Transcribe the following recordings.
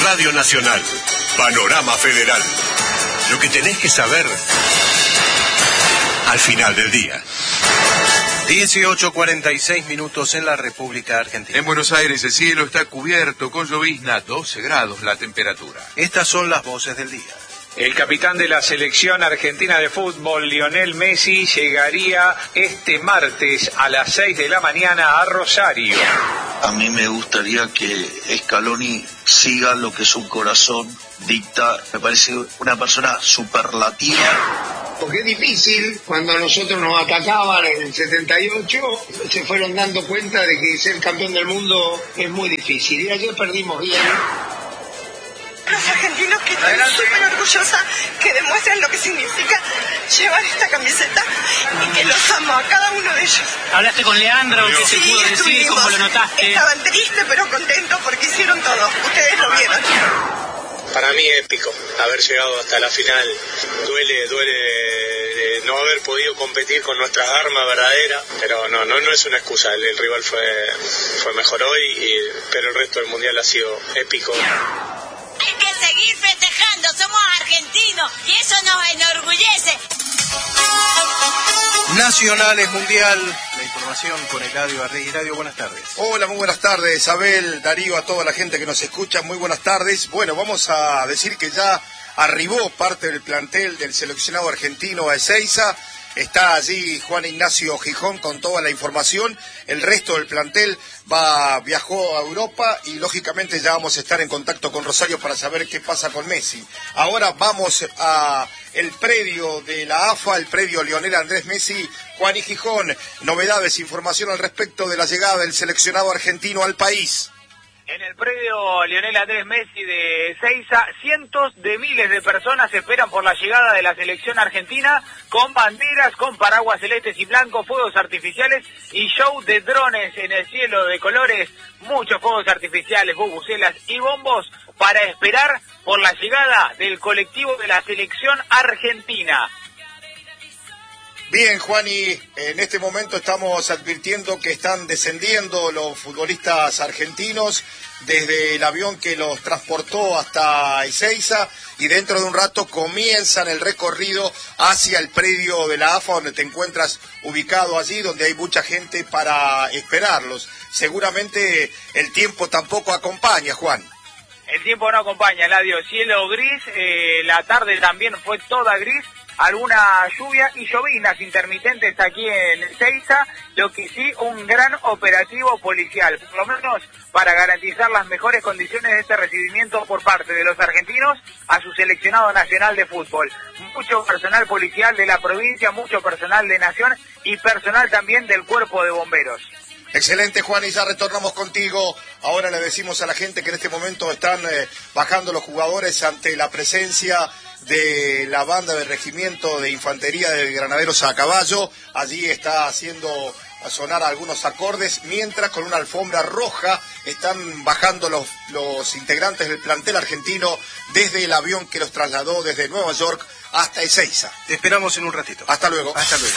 Radio Nacional, Panorama Federal. Lo que tenés que saber al final del día. 18:46 en la República Argentina. En Buenos Aires el cielo está cubierto con llovizna, 12 grados la temperatura. Estas son las voces del día. El capitán de la selección argentina de fútbol, Lionel Messi, llegaría este martes a las 6 de la mañana a Rosario. A mí me gustaría que Scaloni siga lo que su corazón dicta. Me parece una persona superlativa. Porque es difícil, cuando a nosotros nos atacaban en el 78, se fueron dando cuenta de que ser campeón del mundo es muy difícil. Y ayer perdimos bien. Los argentinos que están súper orgullosa, que demuestran lo que significa llevar esta camiseta y que los amo a cada uno de ellos. ¿Hablaste con Leandro? ¿Qué se pudo decir? ¿Cómo lo notaste? Estaban tristes pero contentos porque hicieron todo. Ustedes lo vieron. Para mí épico haber llegado hasta la final. Duele no haber podido competir con nuestras armas verdaderas, pero no es una excusa. El rival fue mejor hoy, pero el resto del mundial ha sido épico. Hay que seguir festejando, somos argentinos y eso nos enorgullece. Nacionales Mundial, la información con Eladio Arregui. Eladio, buenas tardes. Hola, muy buenas tardes, Abel, Darío, a toda la gente que nos escucha, muy buenas tardes. Bueno, vamos a decir que ya arribó parte del plantel del seleccionado argentino a Ezeiza. Está allí Juan Ignacio Gijón con toda la información. El resto del plantel viajó a Europa y lógicamente ya vamos a estar en contacto con Rosario para saber qué pasa con Messi. Ahora vamos a el predio de la AFA, el predio Lionel Andrés Messi. Juan y Gijón, novedades, información al respecto de la llegada del seleccionado argentino al país. En el predio Lionel Andrés Messi de Ezeiza, cientos de miles de personas esperan por la llegada de la selección argentina, con banderas, con paraguas celestes y blancos, fuegos artificiales y show de drones en el cielo de colores, muchos fuegos artificiales, bubucelas y bombos para esperar por la llegada del colectivo de la selección argentina. Bien, Juani, en este momento estamos advirtiendo que están descendiendo los futbolistas argentinos desde el avión que los transportó hasta Ezeiza y dentro de un rato comienzan el recorrido hacia el predio de la AFA, donde te encuentras ubicado allí, donde hay mucha gente para esperarlos. Seguramente el tiempo tampoco acompaña, Juan. El tiempo no acompaña, Eladio. Cielo gris, la tarde también fue toda gris. Alguna lluvia y llovinas intermitentes aquí en Ezeiza, lo que sí, un gran operativo policial, por lo menos para garantizar las mejores condiciones de este recibimiento por parte de los argentinos a su seleccionado nacional de fútbol. Mucho personal policial de la provincia, mucho personal de Nación y personal también del Cuerpo de Bomberos. Excelente, Juan, y ya retornamos contigo. Ahora le decimos a la gente que en este momento están bajando los jugadores ante la presencia de la banda del Regimiento de Infantería de Granaderos a Caballo. Allí está haciendo sonar algunos acordes, mientras con una alfombra roja están bajando los integrantes del plantel argentino desde el avión que los trasladó desde Nueva York hasta Ezeiza. Te esperamos en un ratito. Hasta luego. Hasta luego.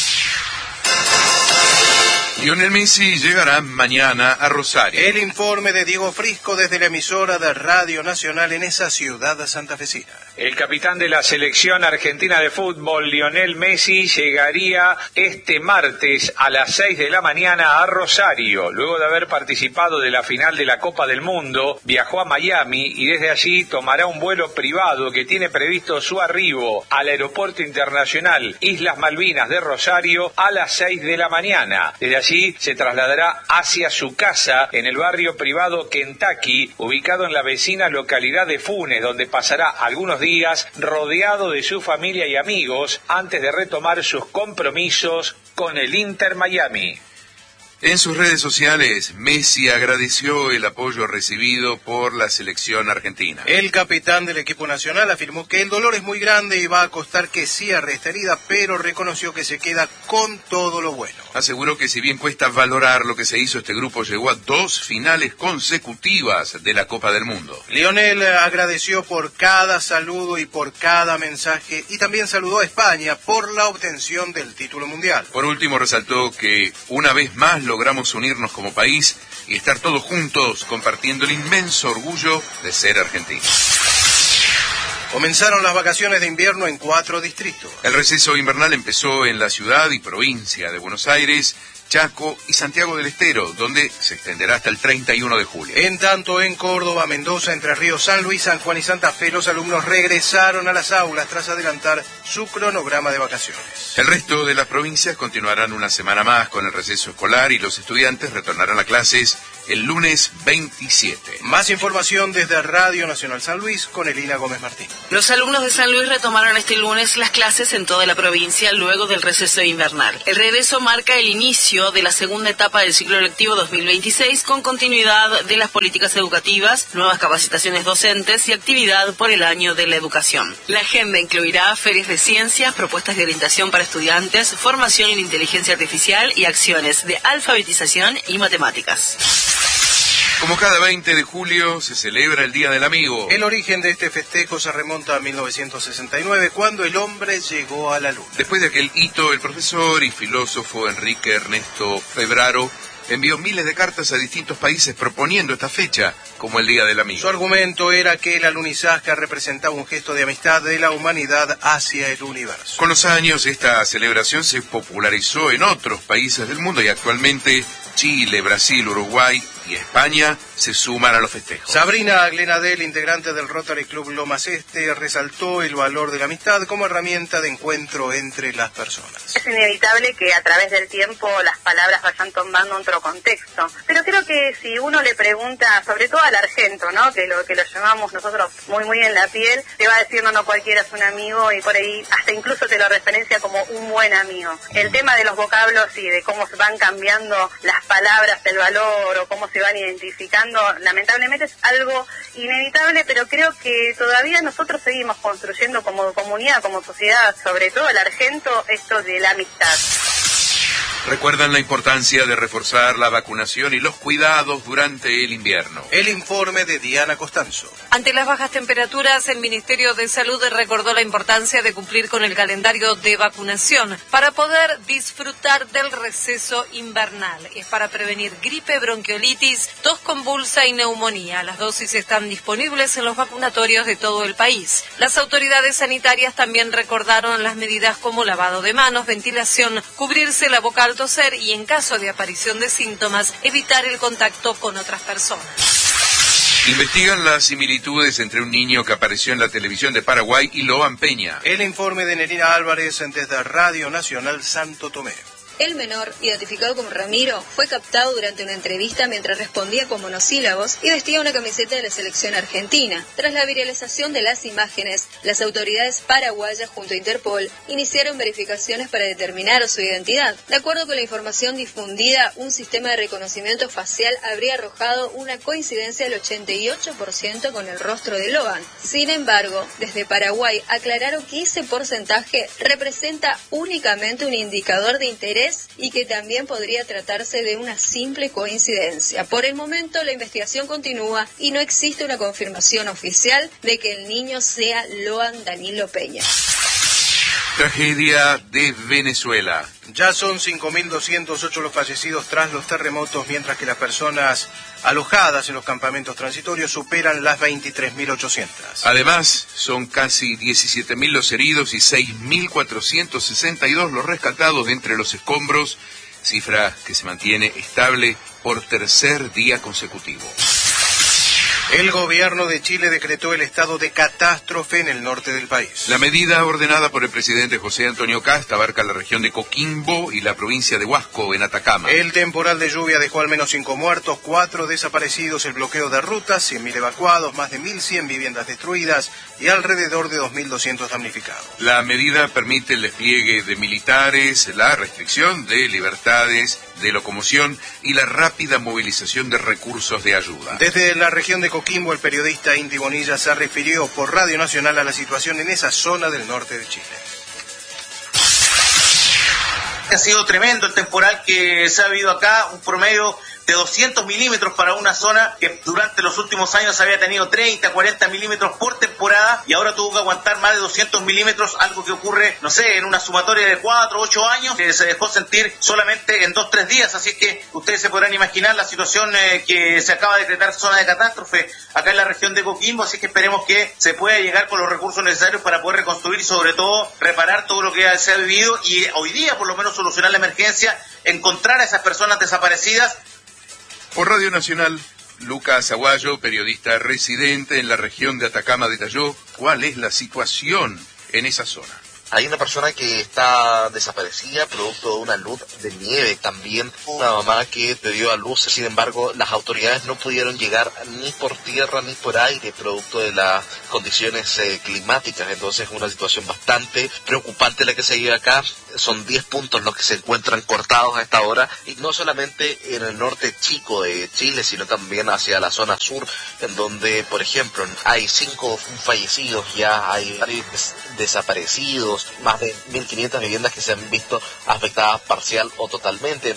Lionel Messi llegará mañana a Rosario. El informe de Diego Frisco desde la emisora de Radio Nacional en esa ciudad santafesina. El capitán de la selección argentina de fútbol, Lionel Messi, llegaría este martes a las 6 de la mañana a Rosario. Luego de haber participado de la final de la Copa del Mundo, viajó a Miami y desde allí tomará un vuelo privado que tiene previsto su arribo al Aeropuerto Internacional Islas Malvinas de Rosario a las 6 de la mañana. Desde allí se trasladará hacia su casa en el barrio privado Kentucky, ubicado en la vecina localidad de Funes, donde pasará algunos días rodeado de su familia y amigos antes de retomar sus compromisos con el Inter Miami. En sus redes sociales, Messi agradeció el apoyo recibido por la selección argentina. El capitán del equipo nacional afirmó que el dolor es muy grande y va a costar que cierre esta herida, pero reconoció que se queda con todo lo bueno. Aseguró que si bien cuesta valorar lo que se hizo, este grupo llegó a 2 finales consecutivas de la Copa del Mundo. Lionel agradeció por cada saludo y por cada mensaje y también saludó a España por la obtención del título mundial. Por último, resaltó que una vez más logramos unirnos como país y estar todos juntos compartiendo el inmenso orgullo de ser argentinos. Comenzaron las vacaciones de invierno en 4 distritos. El receso invernal empezó en la ciudad y provincia de Buenos Aires, Chaco y Santiago del Estero, donde se extenderá hasta el 31 de julio. En tanto, en Córdoba, Mendoza, Entre Ríos, San Luis, San Juan y Santa Fe, los alumnos regresaron a las aulas tras adelantar su cronograma de vacaciones. El resto de las provincias continuarán una semana más con el receso escolar y los estudiantes retornarán a clases el lunes 27. Más información desde Radio Nacional San Luis con Elina Gómez Martín. Los alumnos de San Luis retomaron este lunes las clases en toda la provincia luego del receso invernal. El regreso marca el inicio de la segunda etapa del ciclo lectivo 2026 con continuidad de las políticas educativas, nuevas capacitaciones docentes y actividad por el año de la educación. La agenda incluirá ferias de ciencias, propuestas de orientación para estudiantes, formación en inteligencia artificial y acciones de alfabetización y matemáticas. Como cada 20 de julio se celebra el Día del Amigo. El origen de este festejo se remonta a 1969, cuando el hombre llegó a la Luna. Después de aquel hito, el profesor y filósofo Enrique Ernesto Febraro envió miles de cartas a distintos países proponiendo esta fecha como el Día del Amigo. Su argumento era que el alunizaje representaba un gesto de amistad de la humanidad hacia el universo. Con los años, esta celebración se popularizó en otros países del mundo y actualmente Chile, Brasil, Uruguay y España se suman a los festejos. Sabrina Glenadel, integrante del Rotary Club Lomas Este, resaltó el valor de la amistad como herramienta de encuentro entre las personas. Es inevitable que a través del tiempo las palabras vayan tomando otro contexto, pero creo que si uno le pregunta, sobre todo al argento, ¿no?, que lo llevamos nosotros muy en la piel, te va a decir no cualquiera es un amigo y por ahí hasta incluso te lo referencia como un buen amigo. El tema de los vocablos y de cómo se van cambiando las palabras, el valor o cómo se van identificando, lamentablemente es algo inevitable, pero creo que todavía nosotros seguimos construyendo como comunidad, como sociedad, sobre todo el argento, esto de la amistad. Recuerdan la importancia de reforzar la vacunación y los cuidados durante el invierno. El informe de Diana Costanzo. Ante las bajas temperaturas, el Ministerio de Salud recordó la importancia de cumplir con el calendario de vacunación para poder disfrutar del receso invernal. Es para prevenir gripe, bronquiolitis, tos convulsa y neumonía. Las dosis están disponibles en los vacunatorios de todo el país. Las autoridades sanitarias también recordaron las medidas como lavado de manos, ventilación, cubrirse la boca al toser y en caso de aparición de síntomas, evitar el contacto con otras personas. Investigan las similitudes entre un niño que apareció en la televisión de Paraguay y Loan Peña. El informe de Nerina Álvarez desde Radio Nacional Santo Tomé. El menor, identificado como Ramiro, fue captado durante una entrevista mientras respondía con monosílabos y vestía una camiseta de la selección argentina. Tras la viralización de las imágenes, las autoridades paraguayas junto a Interpol iniciaron verificaciones para determinar su identidad. De acuerdo con la información difundida, un sistema de reconocimiento facial habría arrojado una coincidencia del 88% con el rostro de Loan. Sin embargo, desde Paraguay aclararon que ese porcentaje representa únicamente un indicador de interés y que también podría tratarse de una simple coincidencia. Por el momento, la investigación continúa y no existe una confirmación oficial de que el niño sea Loan Danilo Peña. Tragedia de Venezuela. Ya son 5.208 los fallecidos tras los terremotos, mientras que las personas alojadas en los campamentos transitorios superan las 23.800. Además, son casi 17.000 los heridos y 6.462 los rescatados de entre los escombros, cifra que se mantiene estable por tercer día consecutivo. El gobierno de Chile decretó el estado de catástrofe en el norte del país. La medida ordenada por el presidente José Antonio Kast abarca la región de Coquimbo y la provincia de Huasco, en Atacama. El temporal de lluvia dejó al menos 5 muertos, 4 desaparecidos, el bloqueo de rutas, 100.000 evacuados, más de 1.100 viviendas destruidas y alrededor de 2.200 damnificados. La medida permite el despliegue de militares, la restricción de libertades de locomoción y la rápida movilización de recursos de ayuda. Desde la región de Coquimbo, el periodista Inti Bonilla se refirió por Radio Nacional a la situación en esa zona del norte de Chile. Ha sido tremendo el temporal que se ha habido acá, un promedio de 200 milímetros para una zona que durante los últimos años había tenido 30, 40 milímetros por temporada y ahora tuvo que aguantar más de 200 milímetros, algo que ocurre, no sé, en una sumatoria de 4 o 8 años, que se dejó sentir solamente en 2-3 días, así que ustedes se podrán imaginar la situación que se acaba de decretar zona de catástrofe acá en la región de Coquimbo, así que esperemos que se pueda llegar con los recursos necesarios para poder reconstruir y sobre todo reparar todo lo que se ha vivido y hoy día por lo menos solucionar la emergencia, encontrar a esas personas desaparecidas. Por Radio Nacional, Lucas Aguayo, periodista residente en la región de Atacama, detalló cuál es la situación en esa zona. Hay una persona que está desaparecida producto de una luz de nieve, también una mamá que dio a luz, sin embargo las autoridades no pudieron llegar ni por tierra ni por aire producto de las condiciones climáticas, entonces es una situación bastante preocupante la que se vive acá. Son 10 puntos los que se encuentran cortados a esta hora, y no solamente en el norte chico de Chile, sino también hacia la zona sur, en donde, por ejemplo, hay 5 fallecidos, ya hay varios desaparecidos, más de 1.500 viviendas que se han visto afectadas parcial o totalmente.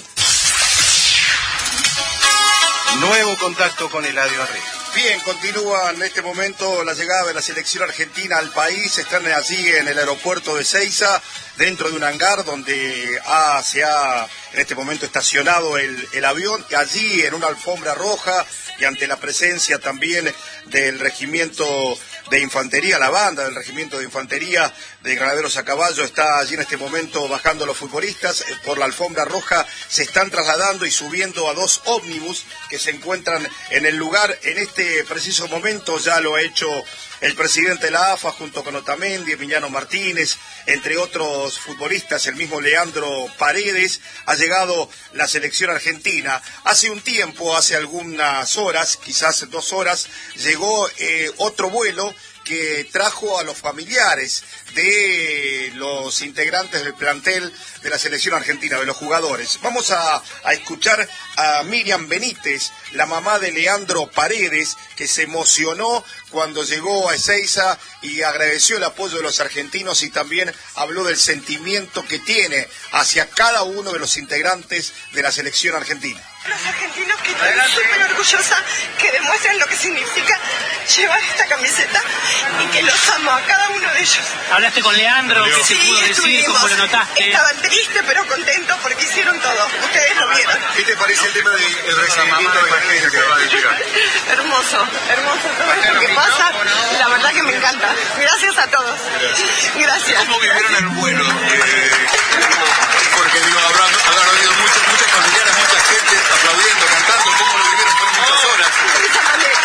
Nuevo contacto con Eladio Arregui. Bien, continúa en este momento la llegada de la selección argentina al país. Están allí en el aeropuerto de Ezeiza, dentro de un hangar donde se ha en este momento estacionado el avión. Allí en una alfombra roja y ante la presencia también del regimiento de infantería, la banda del regimiento de infantería de granaderos a caballo está allí en este momento bajando los futbolistas. Por la alfombra roja se están trasladando y subiendo a 2 ómnibus que se encuentran en el lugar. En este preciso momento ya lo ha hecho el presidente de la AFA junto con Otamendi, Emiliano Martínez, entre otros futbolistas, el mismo Leandro Paredes. Ha llegado la selección argentina. Hace un tiempo, hace algunas horas, quizás 2 horas, llegó otro vuelo que trajo a los familiares de los integrantes del plantel de la selección argentina, de los jugadores. Vamos a escuchar a Miriam Benítez, la mamá de Leandro Paredes, que se emocionó cuando llegó a Ezeiza y agradeció el apoyo de los argentinos y también habló del sentimiento que tiene hacia cada uno de los integrantes de la selección argentina. Los argentinos que estoy súper orgullosa, que demuestran lo que significa llevar esta camiseta y que los amo a cada uno de ellos. ¿Hablaste con Leandro? ¿Qué se pudo decir? ¿Cómo lo notaste? Estaban tristes pero contentos porque hicieron todo. Ustedes lo vieron. ¿Qué te parece el tema del recibimiento de la gente? Hermoso, hermoso todo esto que pasa. La verdad que me encanta. Gracias a todos. Gracias. ¿Cómo vivieron el vuelo? Porque habrán habido muchos familiares, mucha gente aplaudiendo, cantando. ¿Cómo lo vivieron por muchas horas? De esa manera.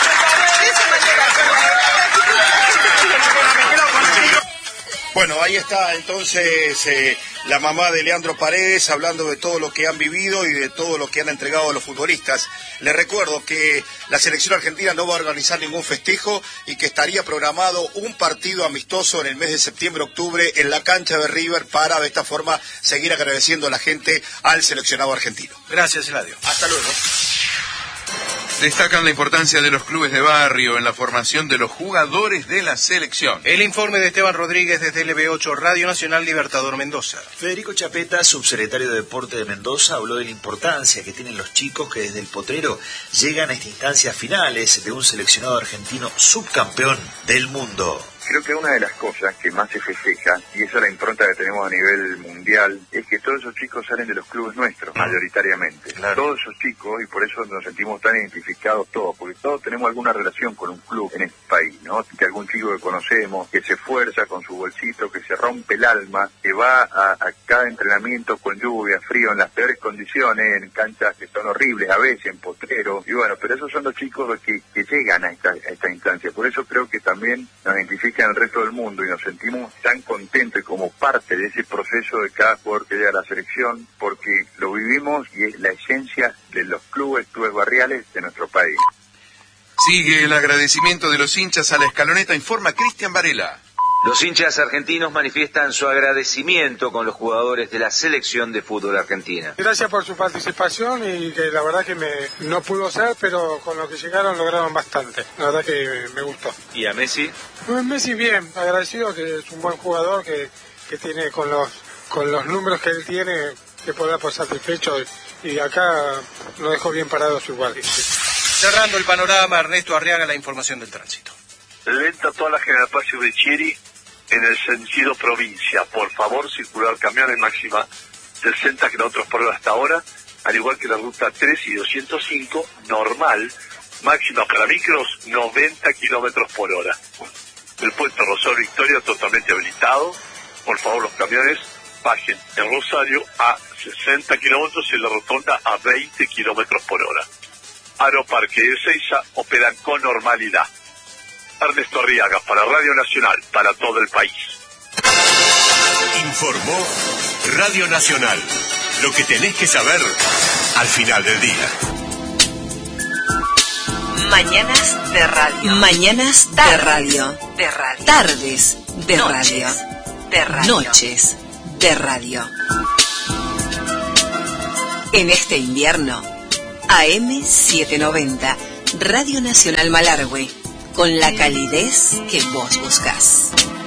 Bueno, ahí está entonces la mamá de Leandro Paredes hablando de todo lo que han vivido y de todo lo que han entregado a los futbolistas. Les recuerdo que la selección argentina no va a organizar ningún festejo y que estaría programado un partido amistoso en el mes de septiembre-octubre en la cancha de River para de esta forma seguir agradeciendo a la gente al seleccionado argentino. Gracias, Eladio. Hasta luego. Destacan la importancia de los clubes de barrio en la formación de los jugadores de la selección. El informe de Esteban Rodríguez desde LB8 Radio Nacional Libertador Mendoza. Federico Chapeta, subsecretario de Deporte de Mendoza, habló de la importancia que tienen los chicos que desde el potrero llegan a estas instancias finales de un seleccionado argentino subcampeón del mundo. Creo que una de las cosas que más se festeja, y esa es la impronta que tenemos a nivel mundial, es que todos esos chicos salen de los clubes nuestros, mayoritariamente. Claro. Todos esos chicos, y por eso nos sentimos tan identificados todos, porque todos tenemos alguna relación con un club en este país, ¿no? Que algún chico que conocemos, que se esfuerza con su bolsito, que se rompe el alma, que va a cada entrenamiento con lluvia, frío, en las peores condiciones, en canchas que son horribles, a veces en potrero, y bueno, pero esos son los chicos que llegan a esta instancia. Por eso creo que también nos identifican en el resto del mundo y nos sentimos tan contentos como parte de ese proceso de cada jugador que llega a la selección, porque lo vivimos y es la esencia de los clubes barriales de nuestro país. Sigue el agradecimiento de los hinchas a la escaloneta, informa Cristian Varela. Los hinchas argentinos manifiestan su agradecimiento con los jugadores de la selección de fútbol argentina. Gracias por su participación y que la verdad que no pudo ser, pero con lo que llegaron lograron bastante. La verdad que me gustó. ¿Y a Messi? Pues Messi bien, agradecido, que es un buen jugador, que tiene con los números que él tiene, que pueda por satisfecho y acá nos dejó bien parados igual. Cerrando el panorama, Ernesto Arriaga, la información del tránsito. Lenta toda la General Paz y Richieri en el sentido provincia. Por favor, circular camiones máxima 60 km por hora hasta ahora, al igual que la ruta 3 y 205, normal, máxima para micros 90 km por hora. El puente Rosario Victoria totalmente habilitado. Por favor, los camiones bajen en Rosario a 60 kilómetros y en la rotonda a 20 kilómetros por hora. Aeroparque de Ezeiza operan con normalidad. Ernesto Arriaga para Radio Nacional, para todo el país. Informó Radio Nacional. Lo que tenés que saber al final del día. Mañanas de radio. Mañanas de radio. De radio. Tardes de radio. De radio. Noches de radio. En este invierno, AM 790, Radio Nacional Malargüe, con la calidez que vos buscás.